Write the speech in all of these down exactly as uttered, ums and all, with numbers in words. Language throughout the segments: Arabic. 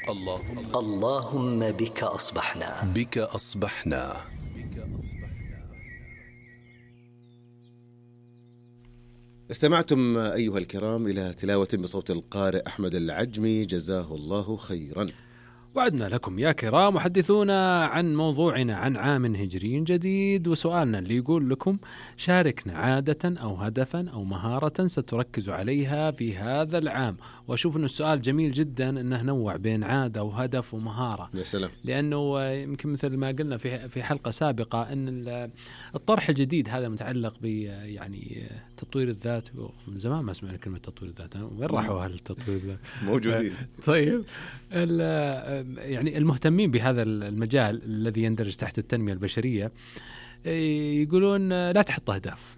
اللهم اللهم بك أصبحنا بك أصبحنا. استمعتم أيها الكرام إلى تلاوة بصوت القارئ أحمد العجمي جزاه الله خيرا. وعدنا لكم يا كرام وحدثونا عن موضوعنا عن عام هجري جديد، وسؤالنا اللي يقول لكم: شاركنا عادة أو هدفا أو مهارة ستركز عليها في هذا العام. وأشوف أنه السؤال جميل جدا أنه نوع بين عادة وهدف ومهارة. يا سلام. لأنه يمكن مثل ما قلنا في في حلقة سابقة أن الطرح الجديد هذا متعلق ب يعني تطوير الذات. من زمان ما سمعنا كلمة تطوير الذات، وين راحوا هل التطوير الذات؟ موجودين. طيب، يعني المهتمين بهذا المجال الذي يندرج تحت التنمية البشرية يقولون لا تحط أهداف،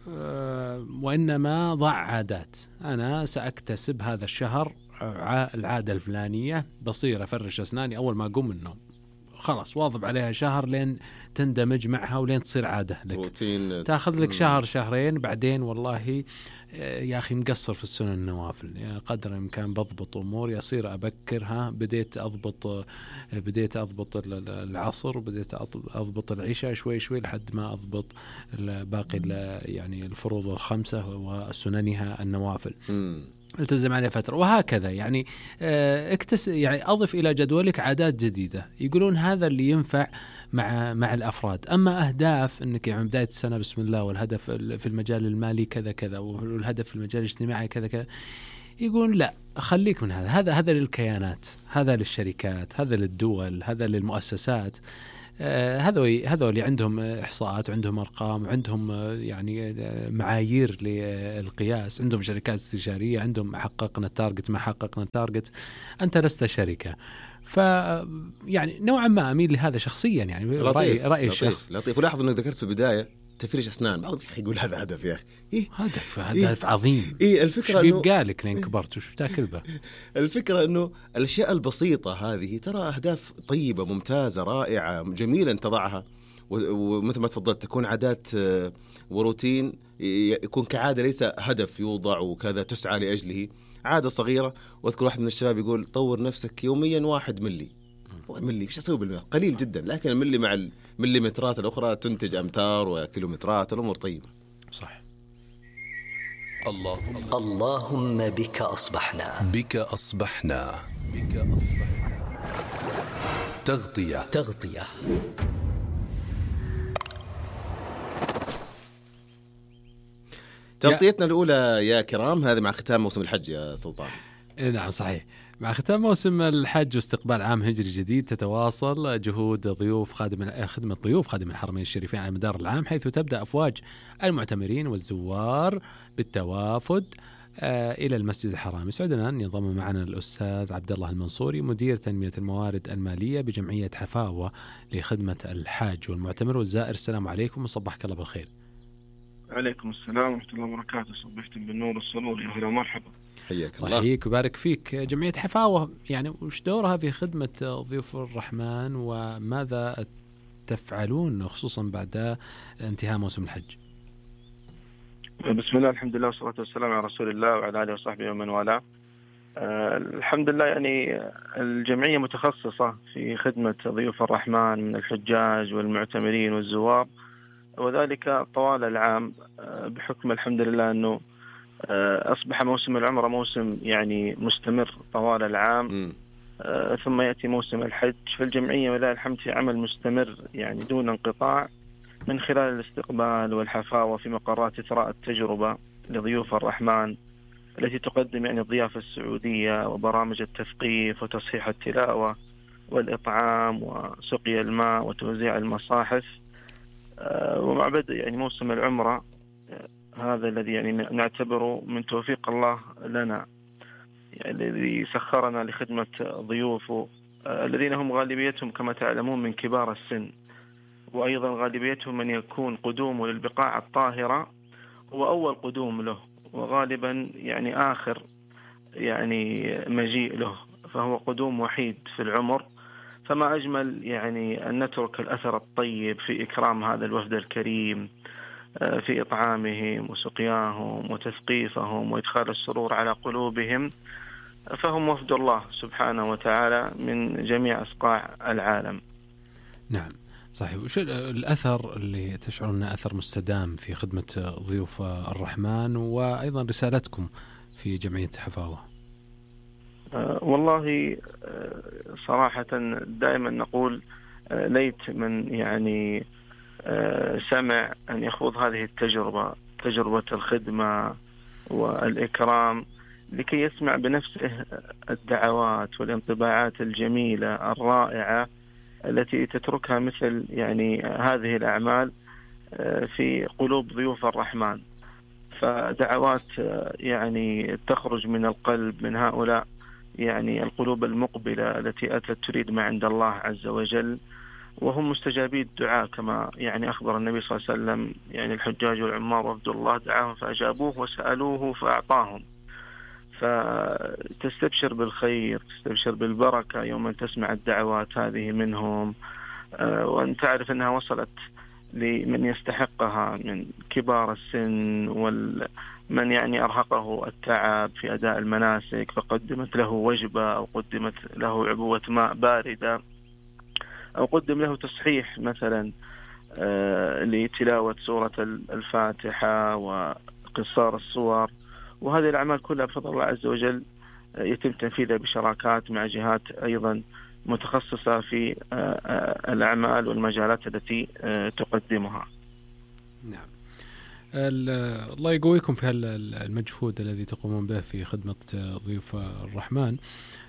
وإنما ضع عادات. أنا سأكتسب هذا الشهر العادة الفلانية، بصير أفرش أسناني أول ما أقوم من النوم، خلاص واظب عليها شهر لين تندمج معها ولين تصير عادة لك. روتين. تأخذ لك شهر شهرين، بعدين والله يا أخي مقصر في السنن النوافل، يعني قدر الإمكان بضبط أمور، يصير أبكرها، بديت أضبط بديت أضبط العصر، وبديت أضبط العشاء شوي شوي لحد ما أضبط باقي يعني الفروض الخمسة وسننها النوافل. م. التزم عليه فترة، وهكذا يعني اكتس يعني أضف إلى جدولك عادات جديدة. يقولون هذا اللي ينفع مع مع الأفراد. أما أهداف إنك يعني بداية السنة بسم الله، والهدف في المجال المالي كذا كذا، والهدف في المجال الاجتماعي كذا كذا، يقول لا، خليك من هذا هذا هذا للكيانات، هذا للشركات، هذا للدول، هذا للمؤسسات. هذول هذول اللي عندهم إحصاءات وعندهم أرقام وعندهم يعني معايير للقياس، عندهم شركات استشارية، عندهم حققنا التارجت ما حققنا التارجت. أنت لست شركة، ف يعني نوعا ما أميل لهذا شخصيا، يعني رأي رأي الشخص. لطيف. ولاحظ إنك ذكرت في البداية تفريش أسنان، بعض يقول هذا هدف يا أخي. إيه؟ هدف هدف إيه؟ عظيم. إيه الفكرة إنه يبقى لك لين كبرت وش بتاكل به. الفكرة إنه الأشياء البسيطة هذه ترى أهداف طيبة ممتازة رائعة جميلة أن تضعها، ومثل ما تفضلت تكون عادات وروتين، يكون كعادة ليس هدف يوضع وكذا تسعى لأجله، عادة صغيرة. واذكر واحد من الشباب يقول طور نفسك يوميا واحد ملي. ملي ايش اسوي بالملي؟ قليل جدا، لكن الملي مع المليمترات الاخرى تنتج امتار وكيلومترات، الامور طيبه. صح. اللهم اللهم بك أصبحنا بك أصبحنا بك أصبحنا. تغطية تغطية تغطيتنا الأولى يا كرام هذه مع ختام موسم الحج يا سلطان. نعم صحيح. مع ختام موسم الحج واستقبال عام هجري جديد، تتواصل جهود ضيوف خادم خدمة ضيوف خادم الحرمين الشريفين على مدار العام، حيث تبدأ أفواج المعتمرين والزوار بالتوافد آه إلى المسجد الحرام. يسعدنا أن ينضم معنا الأستاذ عبد الله المنصوري، مدير تنمية الموارد المالية بجمعية حفاوة لخدمة الحاج والمعتمر والزائر. السلام عليكم وصبحك الله بالخير. عليكم السلام ورحمة الله وبركاته. صبحتم بالنور والسرور، يا أهلا ومرحبا. حياك الله. حياك وبارك فيك. جمعية حفاوة يعني وش دورها في خدمة ضيوف الرحمن، وماذا تفعلون خصوصا بعد انتهاء موسم الحج؟ بسم الله، الحمد لله والصلاة والسلام على رسول الله وعلى آله وصحبه ومن والاه. أه الحمد لله. يعني الجمعية متخصصة في خدمة ضيوف الرحمن من الحجاج والمعتمرين والزوار، وذلك طوال العام، بحكم الحمد لله أنه أصبح موسم العمرة موسم يعني مستمر طوال العام، ثم يأتي موسم الحج. فالجمعية ولله الحمد في عمل مستمر يعني دون انقطاع، من خلال الاستقبال والحفاوة في مقرات إثراء التجربة لضيوف الرحمن التي تقدم يعني الضيافة السعودية، وبرامج التثقيف وتصحيح التلاوة والإطعام وسقي الماء وتوزيع المصاحف. ومع بدء يعني موسم العمرة هذا الذي يعني نعتبره من توفيق الله لنا، يعني الذي سخرنا لخدمة ضيوفه الذين هم غالبيتهم كما تعلمون من كبار السن، وأيضا غالبيتهم من يكون قدومه للبقاع الطاهرة هو أول قدوم له، وغالبا يعني آخر يعني مجيء له، فهو قدوم وحيد في العمر. فما أجمل يعني أن نترك الأثر الطيب في إكرام هذا الوفد الكريم، في إطعامهم وسقياهم وتثقيفهم وإدخال السرور على قلوبهم، فهم وفد الله سبحانه وتعالى من جميع أصقاع العالم. نعم صحيح. وش الأثر اللي تشعرون أثر مستدام في خدمة ضيوف الرحمن وأيضا رسالتكم في جمعية حفاوة؟ أه والله أه صراحة دائما نقول أه ليت من يعني أه سمع أن يخوض هذه التجربة، تجربة الخدمة والإكرام، لكي يسمع بنفسه الدعوات والانطباعات الجميلة الرائعة التي تتركها مثل يعني هذه الأعمال في قلوب ضيوف الرحمن. فدعوات يعني تخرج من القلب من هؤلاء يعني القلوب المقبلة التي أتت تريد ما عند الله عز وجل، وهم مستجابي الدعاء كما يعني أخبر النبي صلى الله عليه وسلم، يعني الحجاج والعمار وفد الله دعاهم فأجابوه وسألوه فأعطاهم. فتستبشر بالخير، تستبشر بالبركة يوم أن تسمع الدعوات هذه منهم، وأن تعرف أنها وصلت لمن يستحقها من كبار السن ومن يعني أرهقه التعب في أداء المناسك، فقدمت له وجبة أو قدمت له عبوة ماء باردة أو قدم له تصحيح مثلا لتلاوة سورة الفاتحة وقصار الصور. وهذه الأعمال كلها بفضل الله عز وجل يتم تنفيذها بشراكات مع جهات أيضا متخصصة في الأعمال والمجالات التي تقدمها. نعم. الله يقويكم في المجهود الذي تقومون به في خدمة ضيوف الرحمن.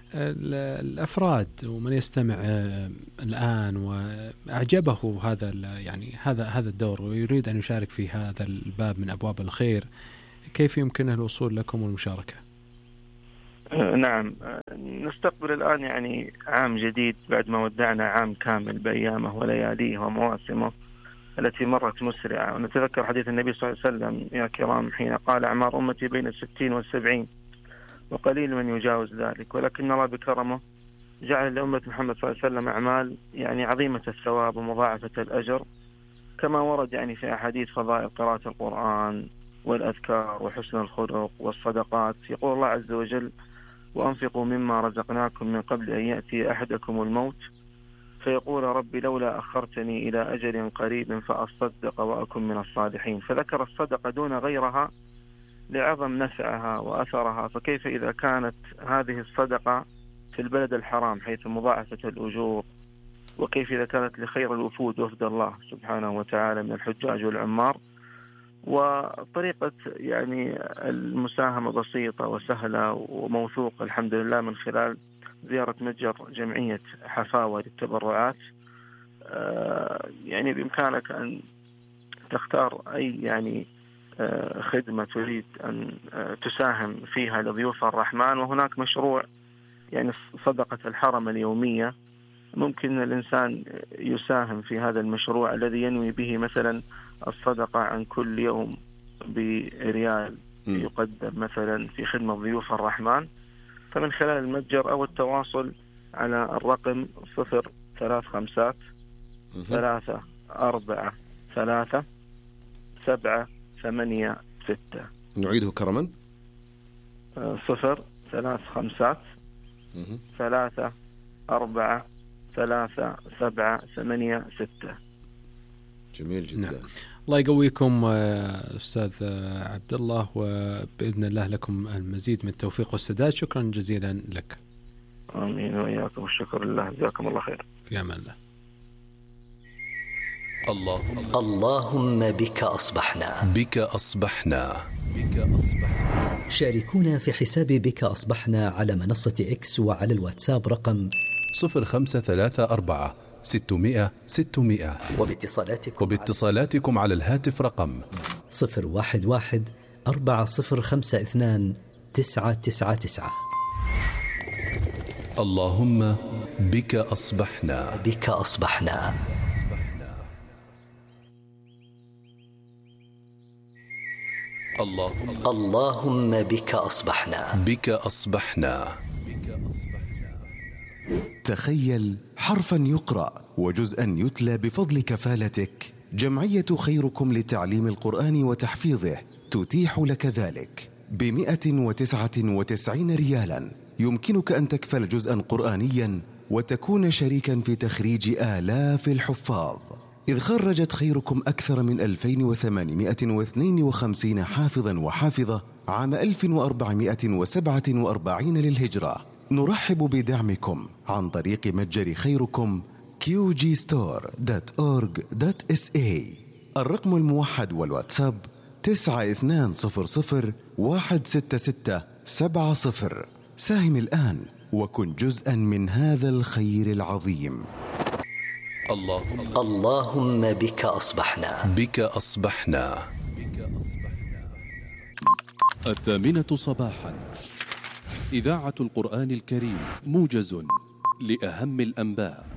الأفراد ومن يستمع الآن وأعجبه هذا يعني هذا هذا الدور ويريد أن يشارك في هذا الباب من أبواب الخير، كيف يمكنه الوصول لكم والمشاركة؟ نعم، نستقبل الآن يعني عام جديد بعد ما ودعنا عام كامل بأيامه ولياليه ومواسمه التي مرت مسرعة. ونتذكر حديث النبي صلى الله عليه وسلم يا كرام حين قال أعمار أمتي بين الستين والسبعين وقليل من يجاوز ذلك، ولكن الله بكرمه جعل لأمة محمد صلى الله عليه وسلم أعمال يعني عظيمة الثواب ومضاعفة الأجر، كما ورد يعني في أحاديث فضائل قراءة القرآن والأذكار وحسن الخلق والصدقات. يقول الله عز وجل وأنفقوا مما رزقناكم من قبل أن يأتي أحدكم الموت فيقول ربي لولا أخرتني إلى أجل قريب فأصدق وأكن من الصالحين. فذكر الصدقة دون غيرها لعظم نفعها وأثرها، فكيف إذا كانت هذه الصدقة في البلد الحرام حيث مضاعفة الأجور، وكيف إذا كانت لخير الوفود وفد الله سبحانه وتعالى من الحجاج والعمار. وطريقة يعني المساهمة بسيطة وسهلة وموثوقة الحمد لله من خلال زيارة متجر جمعية حفاوة للتبرعات. يعني بإمكانك أن تختار أي يعني خدمة تريد أن تساهم فيها لضيوف الرحمن. وهناك مشروع يعني صدقة الحرم اليومية، ممكن الإنسان يساهم في هذا المشروع الذي ينوي به مثلا الصدقة عن كل يوم بريال يقدم مثلا في خدمة ضيوف الرحمن، فمن خلال المتجر أو التواصل على الرقم صفر ثلاث خمسات ثلاثة أربعة ثلاثة سبعة ثمانية ستة. نعيده كرما. صفر ثلاث خمسات ثلاثة أربعة ثلاثة سبعة ثمانية ستة. جميل جدا. نعم. الله يقويكم أستاذ عبد الله، وبإذن الله لكم المزيد من التوفيق والسداد. شكرا جزيلا لك. آمين وإياكم، والشكر لله، جزاكم الله خير. في أمان الله. اللهم اللهم بك أصبحنا بك أصبحنا بك أصبحنا. شاركونا في حساب بك أصبحنا على منصة إكس وعلى الواتساب رقم صفر خمسة ثلاثة أربعة ستمائة ستمائة، وباتصالاتكم وباتصالاتكم على الهاتف رقم صفر واحد واحد أربعة صفر خمسة اثنان تسعة تسعة تسعة. اللهم بك أصبحنا بك أصبحنا. اللهم اللهم بك أصبحنا بك أصبحنا. تخيل حرفا يقرأ وجزءا يتلى بفضل كفالتك. جمعية خيركم لتعليم القرآن وتحفيظه تتيح لك ذلك بمئة وتسعة وتسعين ريالا يمكنك أن تكفل جزءا قرآنيا وتكون شريكا في تخريج آلاف الحفاظ، إذ خرجت خيركم أكثر من ألفين وثمانمائة واثنين وخمسين حافظا وحافظة عام ألف وأربعمائة وسبعة وأربعين للهجرة. نرحب بدعمكم عن طريق متجر خيركم كيو جي ستور دوت أورج دوت إس إيه. الرقم الموحد والواتساب تسعة اثنان صفر صفر واحد ستة ستة سبعة صفر. ساهم الآن وكن جزءا من هذا الخير العظيم. اللهم اللهم بك أصبحنا بك أصبحنا. الثامنة صباحا، إذاعة القرآن الكريم، موجز لأهم الأنباء.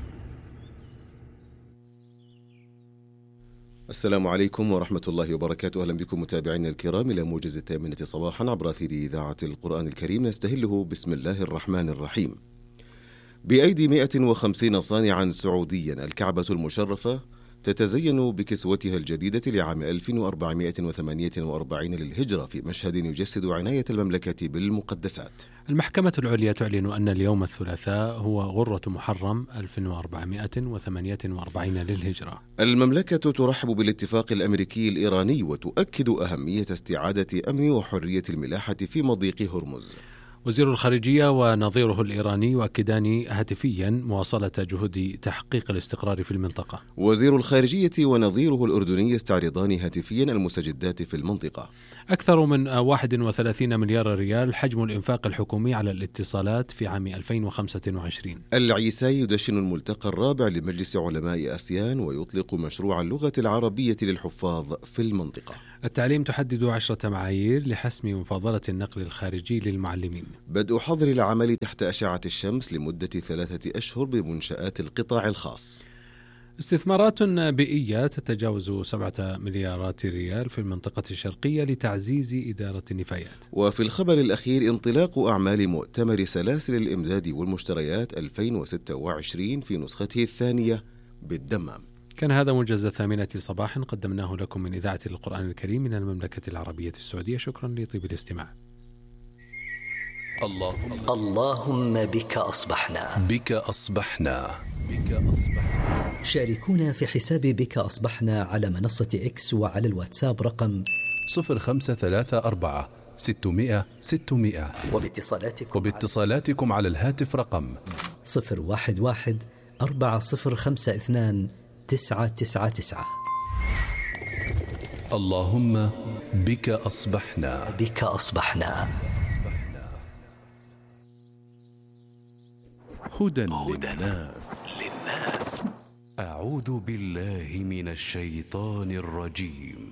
السلام عليكم ورحمة الله وبركاته. أهلا بكم متابعينا الكرام إلى موجز الثامنة صباحا عبر أثير إذاعة القرآن الكريم، نستهله بسم الله الرحمن الرحيم. بأيدي مئة وخمسين صانعا سعوديا الكعبة المشرفة تتزين بكسوتها الجديدة لعام ألف وأربعمائة وثمانية وأربعين للهجرة في مشهد يجسد عناية المملكة بالمقدسات. المحكمة العليا تعلن أن اليوم الثلاثاء هو غرة محرم ألف وأربعمائة وثمانية وأربعين للهجرة. المملكة ترحب بالاتفاق الأمريكي الإيراني وتؤكد أهمية استعادة أمن وحرية الملاحة في مضيق هرمز. وزير الخارجية ونظيره الإيراني يؤكدان هاتفيا مواصلة جهود تحقيق الاستقرار في المنطقة. وزير الخارجية ونظيره الأردني يستعرضان هاتفيا المستجدات في المنطقة. أكثر من واحد وثلاثين مليار ريال حجم الإنفاق الحكومي على الاتصالات في عام ألفين وخمسة وعشرين. العيساي يدشن الملتقى الرابع لمجلس علماء آسيان ويطلق مشروع اللغة العربية للحفاظ في المنطقة. التعليم تحدد عشرة معايير لحسم مفاضلة النقل الخارجي للمعلمين. بدء حظر العمل تحت أشعة الشمس لمدة ثلاثة أشهر بمنشآت القطاع الخاص. استثمارات بيئية تتجاوز سبعة مليارات ريال في المنطقة الشرقية لتعزيز إدارة النفايات. وفي الخبر الأخير انطلاق أعمال مؤتمر سلاسل الإمداد والمشتريات ألفين وستة وعشرين في نسخته الثانية بالدمام. كان هذا موجز الثامنة صباحا قدمناه لكم من إذاعة القرآن الكريم من المملكة العربية السعودية. شكرا لطيب الاستماع. اللهم اللهم بك أصبحنا بك أصبحنا بك أصبحنا. شاركونا في حساب بك أصبحنا على منصة إكس وعلى الواتساب رقم صفر خمسة ثلاثة أربعة ستمائة ستمائة. وباتصالاتكم وباتصالاتكم على الهاتف رقم صفر واحد واحد أربعة صفر خمسة اثنان تسعة تسعة تسعة. اللهم بك أصبحنا بك أصبحنا. هدى للناس. أعوذ بالله من الشيطان الرجيم.